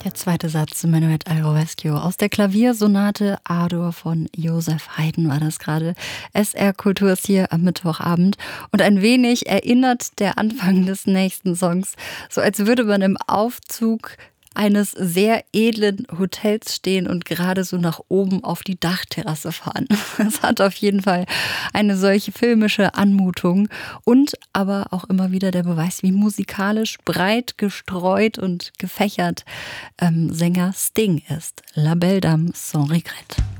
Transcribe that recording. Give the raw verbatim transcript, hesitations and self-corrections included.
Der zweite Satz, Menuet al Rovescio aus der Klaviersonate A-Dur von Joseph Haydn war das gerade. S R Kultur ist hier am Mittwochabend und ein wenig erinnert der Anfang des nächsten Songs, so als würde man im Aufzug eines sehr edlen Hotels stehen und gerade so nach oben auf die Dachterrasse fahren. Es hat auf jeden Fall eine solche filmische Anmutung und aber auch immer wieder der Beweis, wie musikalisch breit gestreut und gefächert ähm, Sänger Sting ist. La Belle Dame sans Regret.